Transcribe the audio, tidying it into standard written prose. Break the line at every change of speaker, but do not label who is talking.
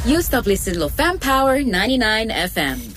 You stop listening to Fam Power 99 FM.